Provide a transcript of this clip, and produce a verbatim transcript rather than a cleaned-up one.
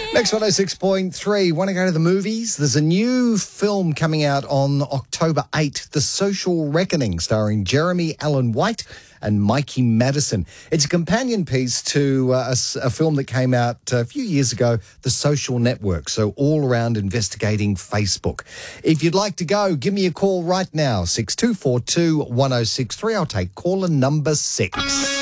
Next one oh six point three. Want to go to the movies? There's a new film coming out on October eighth, The Social Reckoning, starring Jeremy Allen White and Mikey Madison. It's a companion piece to uh, a, a film that came out a few years ago, The Social Network, so all around investigating Facebook. If you'd like to go, give me a call right now, six two four two, one oh six three. I'll take caller number six.